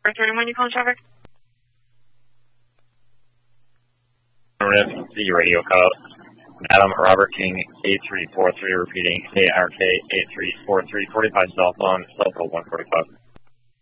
Returning when you call traffic. Rift C radio code. Madam Robert King 8343 repeating ARK 8343 45 cell phone 145.